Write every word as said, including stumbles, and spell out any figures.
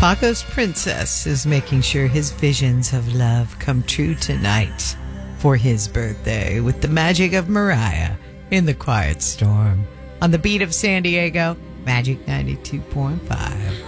Paco's princess is making sure his visions of love come true tonight for his birthday with the magic of Mariah in the Quiet Storm on the beat of San Diego, Magic ninety-two point five.